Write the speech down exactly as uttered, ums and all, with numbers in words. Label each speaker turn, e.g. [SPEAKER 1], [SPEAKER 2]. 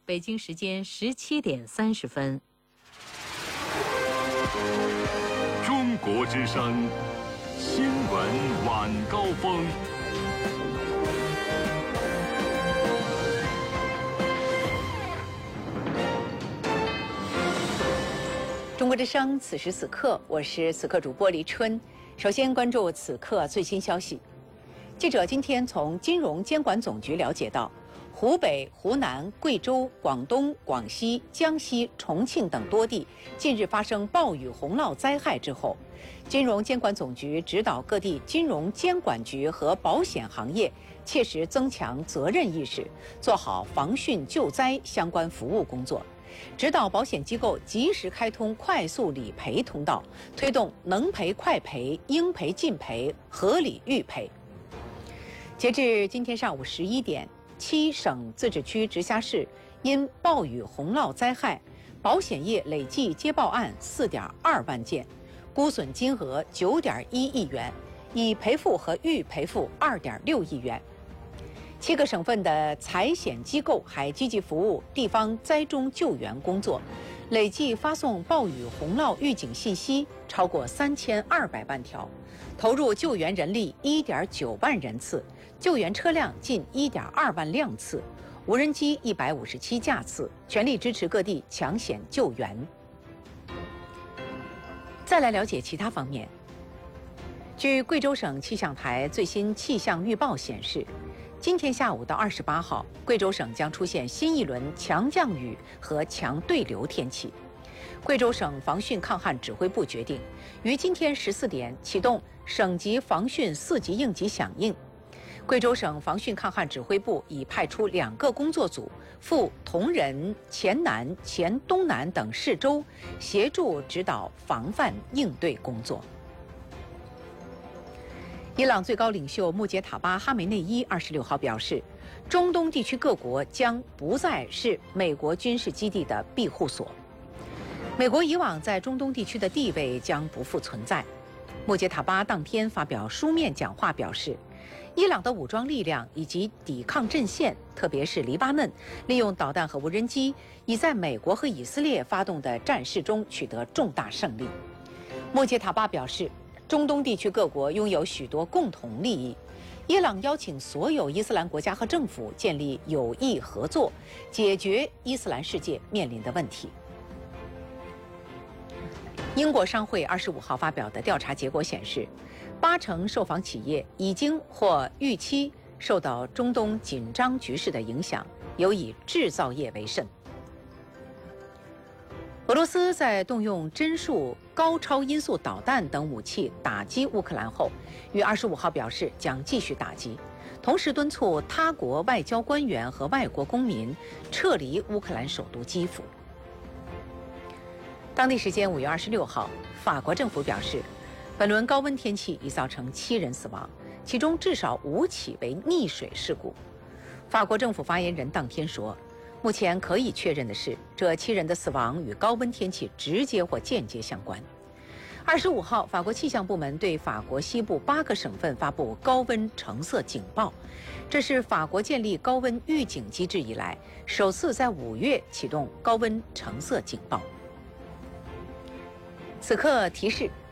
[SPEAKER 1] 北京时间十七点三十分。
[SPEAKER 2] 中国之声新闻晚高峰。
[SPEAKER 3] 中国之声，此时此刻，我是此刻主播黎春。首先关注此刻最新消息。记者今天从金融监管总局了解到，湖北、湖南、贵州、广东、广西、江西、重庆等多地近日发生暴雨洪涝灾害之后，金融监管总局指导各地金融监管局和保险行业切实增强责任意识，做好防汛救灾相关服务工作。指导保险机构及时开通快速理赔通道，推动能赔快赔、应赔尽赔、合理预赔。截至今天上午十一点，七省自治区、直辖市因暴雨洪涝灾害，保险业累计接报案四点二万件，估损金额九点一亿元，已赔付和预赔付二点六亿元。七个省份的财险机构还积极服务地方灾中救援工作，累计发送暴雨洪涝预警信息超过三千二百万条，投入救援人力一点九万人次，救援车辆近一点二万辆次，无人机一百五十七架次，全力支持各地抢险救援。再来了解其他方面。据贵州省气象台最新气象预报显示，今天下午到二十八号，贵州省将出现新一轮强降雨和强对流天气。贵州省防汛抗旱指挥部决定，于今天十四点启动省级防汛四级应急响应。贵州省防汛抗旱指挥部已派出两个工作组赴铜仁、黔南、黔东南等市州，协助指导防范应对工作。伊朗最高领袖穆杰塔巴·哈梅内伊二十六号表示，中东地区各国将不再是美国军事基地的庇护所，美国以往在中东地区的地位将不复存在。穆杰塔巴当天发表书面讲话表示，伊朗的武装力量以及抵抗阵线，特别是黎巴嫩，利用导弹和无人机，已在美国和以色列发动的战事中取得重大胜利。穆杰塔巴表示，中东地区各国拥有许多共同利益，伊朗邀请所有伊斯兰国家和政府建立友谊合作，解决伊斯兰世界面临的问题。英国商会二十五号发表的调查结果显示，八成受访企业已经或预期受到中东紧张局势的影响，尤以制造业为甚。俄罗斯在动用针数高超音速导弹等武器打击乌克兰后，于二十五号表示将继续打击，同时敦促他国外交官员和外国公民撤离乌克兰首都基辅。当地时间五月二十六号，法国政府表示，本轮高温天气已造成七人死亡，其中至少五起为溺水事故。法国政府发言人当天说，目前可以确认的是，这七人的死亡与高温天气直接或间接相关。二十五号，法国气象部门对法国西部八个省份发布高温橙色警报，这是法国建立高温预警机制以来首次在五月启动高温橙色警报。此刻提示，